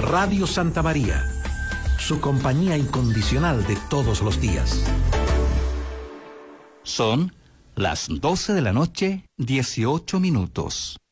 Radio Santa María, su compañía incondicional de todos los días. Son las 12 de la noche, 18 minutos.